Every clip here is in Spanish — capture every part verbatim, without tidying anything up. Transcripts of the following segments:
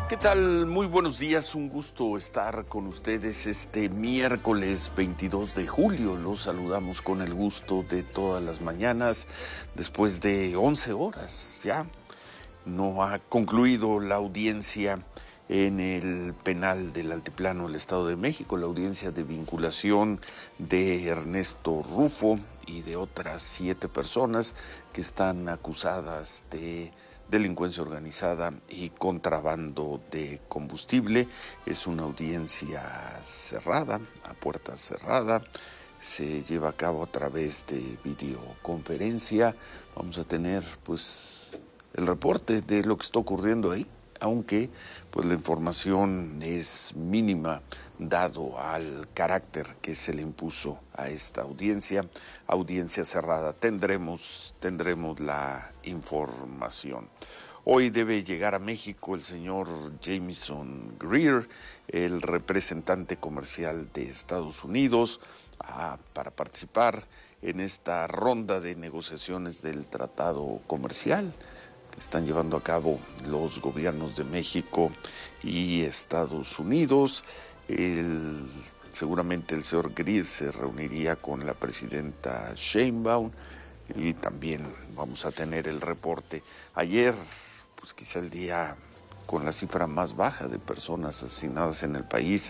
¿Qué tal? Muy buenos días, un gusto estar con ustedes este miércoles veintidós de julio. Los saludamos con el gusto de todas las mañanas, después de once horas ya. No ha concluido la audiencia en el penal del Altiplano del Estado de México, la audiencia de vinculación de Ernesto Rufo y de otras siete personas que están acusadas de delincuencia organizada y contrabando de combustible. Es una audiencia cerrada, a puerta cerrada. Se lleva a cabo a través de videoconferencia. Vamos a tener pues el reporte de lo que está ocurriendo ahí, aunque pues la información es mínima dado al carácter que se le impuso a esta audiencia, audiencia cerrada. Tendremos, tendremos la información. Hoy debe llegar a México el señor Jamieson Greer, el representante comercial de Estados Unidos, a, para participar en esta ronda de negociaciones del tratado comercial que están llevando a cabo los gobiernos de México y Estados Unidos. El, seguramente el señor Greer se reuniría con la presidenta Sheinbaum y también vamos a tener el reporte. Ayer, pues quizá el día con la cifra más baja de personas asesinadas en el país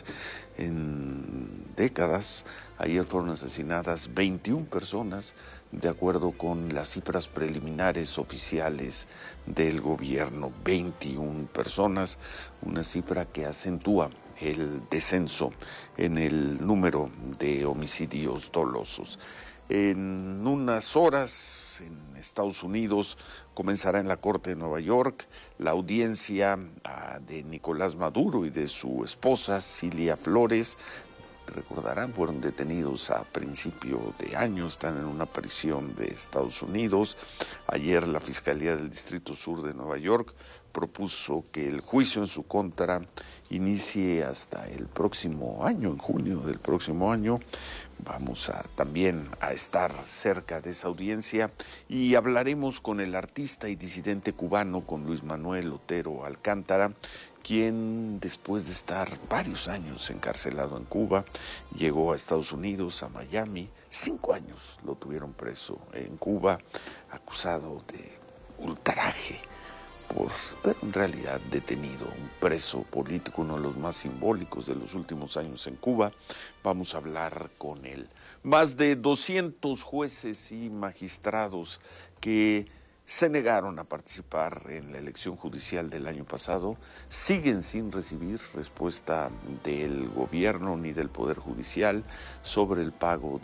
en décadas. Ayer fueron asesinadas veintiuna personas, de acuerdo con las cifras preliminares oficiales del gobierno. veintiuna personas, una cifra que acentúa el descenso en el número de homicidios dolosos. En unas horas, en Estados Unidos, comenzará en la Corte de Nueva York la audiencia uh, de Nicolás Maduro y de su esposa, Cilia Flores. Recordarán, fueron detenidos a principio de año, están en una prisión de Estados Unidos. Ayer la Fiscalía del Distrito Sur de Nueva York propuso que el juicio en su contra inicie hasta el próximo año, en junio del próximo año. Vamos a también a estar cerca de esa audiencia y hablaremos con el artista y disidente cubano, con Luis Manuel Otero Alcántara, quien después de estar varios años encarcelado en Cuba, llegó a Estados Unidos, a Miami. Cinco años lo tuvieron preso en Cuba, acusado de ultraje, por, pero en realidad detenido, un preso político, uno de los más simbólicos de los últimos años en Cuba. Vamos a hablar con él. Más de doscientos jueces y magistrados que se negaron a participar en la elección judicial del año pasado siguen sin recibir respuesta del gobierno ni del Poder Judicial sobre el pago